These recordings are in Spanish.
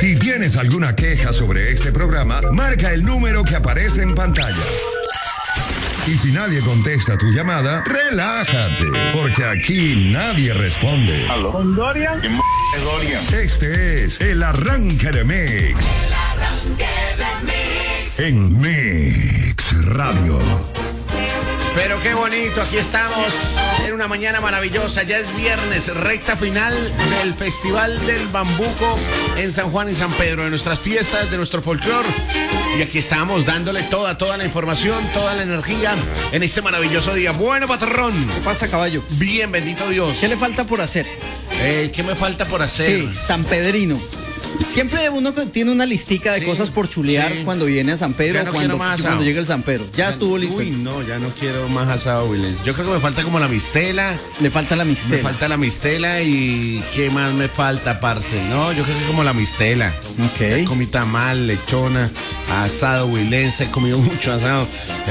Si tienes alguna queja sobre este programa, marca el número que aparece en pantalla. Y si nadie contesta tu llamada, relájate, porque aquí nadie responde. ¿Aló? ¿Con Dorian? Este es el arranque de Mix. En Mix Radio. Pero qué bonito, aquí estamos en una mañana maravillosa. Ya es viernes, recta final del Festival del Bambuco en San Juan y San Pedro, de nuestras fiestas, de nuestro folclore. Y aquí estamos dándole toda la información, toda la energía en este maravilloso día. Bueno, patrón. ¿Qué pasa, caballo? Bien, bendito Dios. ¿Qué le falta por hacer? ¿Qué me falta por hacer? Sí, San Pedrino. Siempre uno tiene una listica de cosas por chulear cuando viene a San Pedro, cuando llega el San Pedro. Ya estuvo listo. Uy, no, ya no quiero más asado, Wilens. Yo creo que me falta como la mistela. Le falta la mistela. Me falta la mistela y ¿qué más me falta, parce? No, yo creo que como la mistela. Ok. Ya comí tamal, lechona, asado huilense, he comido mucho asado.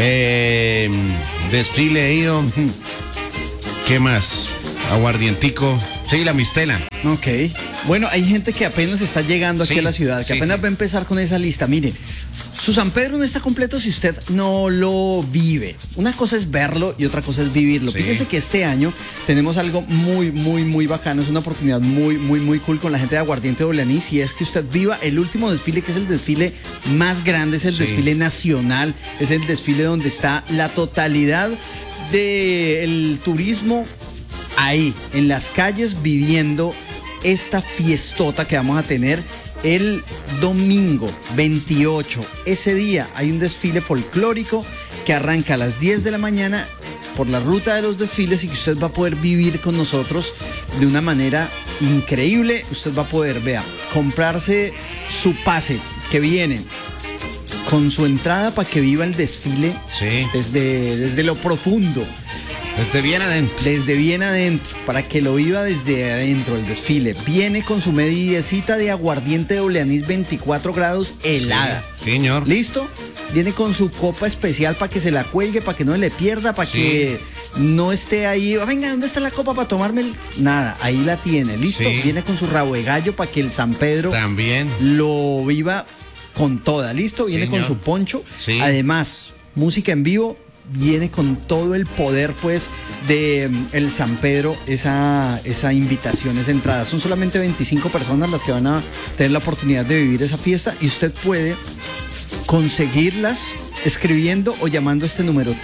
Desfile he ido. ¿Qué más? Aguardientico. Sí, la mistela. Ok. Bueno, hay gente que apenas está llegando aquí a la ciudad, que apenas va a empezar con esa lista. Mire, su San Pedro no está completo si usted no lo vive. Una cosa es verlo y otra cosa es vivirlo. Sí. Fíjese que este año tenemos algo muy bacano. Es una oportunidad muy cool con la gente de Aguardiente Doble-Anís. Y es que usted viva el último desfile, que es el desfile más grande, es el desfile nacional. Es el desfile donde está la totalidad del turismo ahí, en las calles, viviendo esta fiestota que vamos a tener el domingo 28. Ese día hay un desfile folclórico que arranca a las 10 de la mañana por la ruta de los desfiles y que usted va a poder vivir con nosotros de una manera increíble. Usted va a poder, comprarse su pase que viene con su entrada para que viva el desfile desde lo profundo. Desde bien adentro. Desde bien adentro, para que lo viva desde adentro el desfile. Viene con su medidecita de aguardiente doble anís 24 grados helada. Sí, señor. ¿Listo? Viene con su copa especial para que se la cuelgue, para que no le pierda, para que no esté ahí. Venga, ¿dónde está la copa para tomarme Nada, ahí la tiene, ¿listo? Sí. Viene con su rabo de gallo para que el San Pedro también lo viva con toda, ¿listo? Viene con su poncho. Sí. Además, música en vivo. Viene con todo el poder, pues, de el San Pedro, esa invitación, esa entrada. Son solamente 25 personas las que van a tener la oportunidad de vivir esa fiesta y usted puede conseguirlas escribiendo o llamando a este número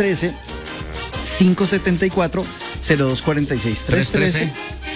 313-574-0246.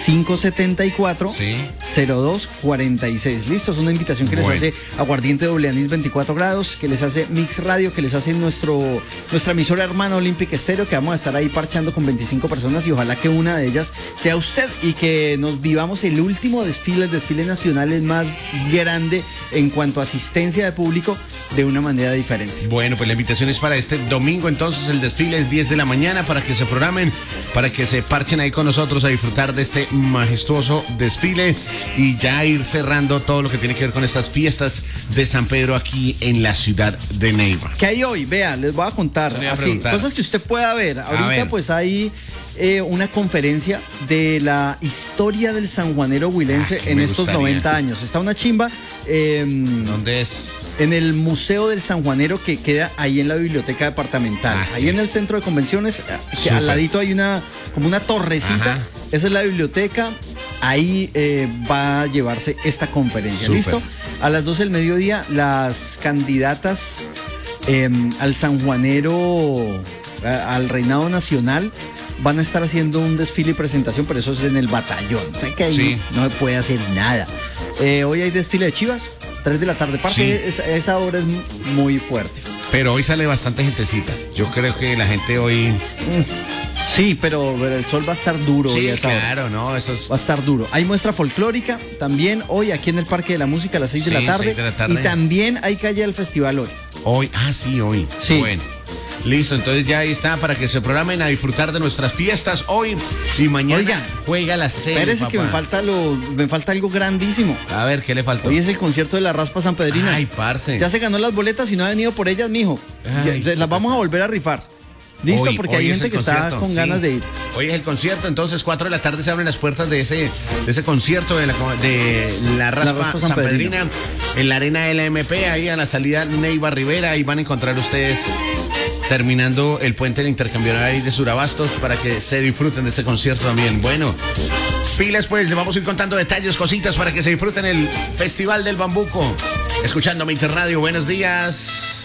313-574-0246. Listo, es una invitación que les hace Aguardiente Doble Anís 24 grados, que les hace Mix Radio, que les hace nuestra emisora hermana Olympic Estéreo, que vamos a estar ahí parchando con 25 personas y ojalá que una de ellas sea usted y que nos vivamos el último desfile, el desfile nacional es más grande en cuanto a asistencia de público de una manera diferente. Bueno, pues la invitación es para este domingo, entonces el desfile es 10 de la mañana para que se programen, para que se parchen ahí con nosotros a disfrutar de este majestuoso desfile y ya ir cerrando todo lo que tiene que ver con estas fiestas de San Pedro aquí en la ciudad de Neiva. ¿Qué hay hoy? Vea, les voy a contar cosas que usted pueda ver. Ahorita pues hay una conferencia de la historia del sanjuanero huilense en estos 90 años. Está una chimba. ¿Dónde es? En el Museo del Sanjuanero, que queda ahí en la biblioteca departamental. Ahí en el centro de convenciones, que al ladito hay como una torrecita. Ajá. Esa es la biblioteca. Ahí va a llevarse esta conferencia. ¿Listo? A las 12 del mediodía, las candidatas al sanjuanero, al reinado nacional, van a estar haciendo un desfile y presentación, pero eso es en el batallón. O sea que ahí no se puede hacer nada. Hoy hay desfile de chivas. 3 de la tarde, parce, esa hora es muy fuerte. Pero hoy sale bastante gentecita. Yo creo que la gente hoy... Sí, pero el sol va a estar duro. Sí, hoy claro, no, eso es... Va a estar duro. Hay muestra folclórica también hoy aquí en el Parque de la Música a las 6 de la tarde. 6 de la tarde. Y también hay calle del festival hoy. Hoy, hoy. Sí. Bueno. Listo, entonces ya ahí está para que se programen a disfrutar de nuestras fiestas hoy y mañana. Oigan, juega la serie. Espérese que me falta algo grandísimo. A ver, ¿qué le faltó? Hoy es el concierto de la Raspa San Pedrina. Ay, parce. Ya se ganó las boletas y no ha venido por ellas, mijo. Las vamos a volver a rifar. Listo, porque hay gente que está con ganas de ir. Hoy es el concierto, entonces 4 de la tarde se abren las puertas de ese concierto de la Raspa Sanpedrina en la arena LMP, ahí a la salida Neiva Rivera, ahí van a encontrar ustedes terminando el puente intercambiario de Surabastos para que se disfruten de este concierto también. Bueno, pilas pues, les vamos a ir contando detalles, cositas para que se disfruten el Festival del Bambuco. Escuchando Mix Radio, buenos días.